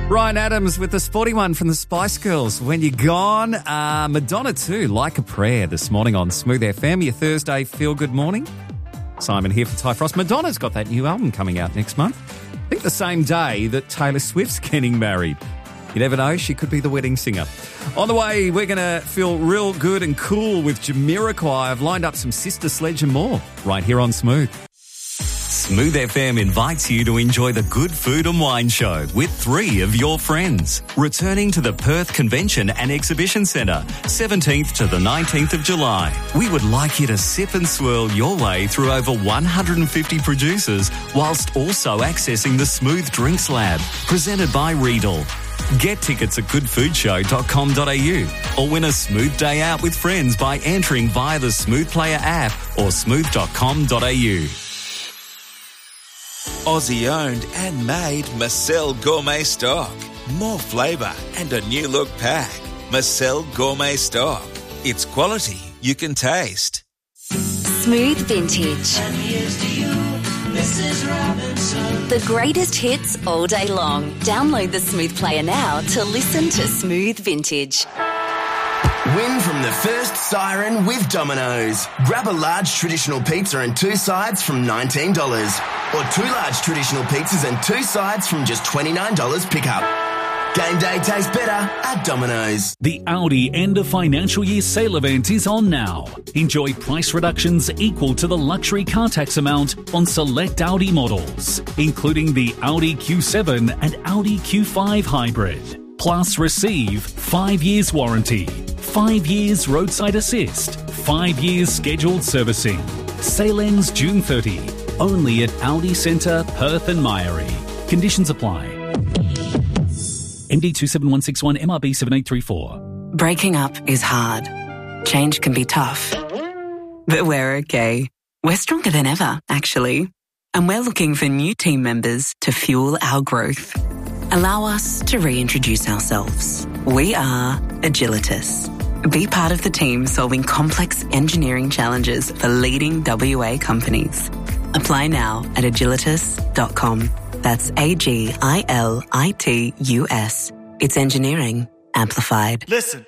Ryan Adams with the sporty one from the Spice Girls. When You're Gone. Madonna too, Like a Prayer, this morning on Smooth FM, your Thursday feel-good morning. Simon here for Ty Frost. Madonna's got that new album coming out next month. I think the same day that Taylor Swift's getting married. You never know, she could be the wedding singer. On the way, we're going to feel real good and cool with Jamiroquai. I've lined up some Sister Sledge and more right here on Smooth. Smooth FM invites you to enjoy the Good Food and Wine Show with 3 of your friends. Returning to the Perth Convention and Exhibition Centre, 17th to the 19th of July. We would like you to sip and swirl your way through over 150 producers whilst also accessing the Smooth Drinks Lab, presented by Riedel. Get tickets at goodfoodshow.com.au or win a smooth day out with friends by entering via the Smooth Player app or smooth.com.au. Aussie-owned and made Marcel Gourmet Stock. More flavour and a new look pack. Marcel Gourmet Stock. It's quality you can taste. Smooth Vintage. And here's to you, Mrs. Robinson. The greatest hits all day long. Download the Smooth Player now to listen to Smooth Vintage. Win from the first siren with Domino's. Grab a large traditional pizza and 2 sides from $19. Or 2 large traditional pizzas and 2 sides from just $29 pickup. Game day tastes better at Domino's. The Audi end of financial year sale event is on now. Enjoy price reductions equal to the luxury car tax amount on select Audi models, including the Audi Q7 and Audi Q5 Hybrid. Plus receive 5 years warranty, 5 years roadside assist, 5 years scheduled servicing. Sale ends June 30. Only at Audi Centre, Perth and Myrie. Conditions apply. MD 27161 MRB 7834. Breaking up is hard. Change can be tough. But we're okay. We're stronger than ever, actually. And we're looking for new team members to fuel our growth. Allow us to reintroduce ourselves. We are Agilitas. Be part of the team solving complex engineering challenges for leading WA companies. Apply now at agilitas.com. That's AGILITUS. It's engineering amplified. Listen,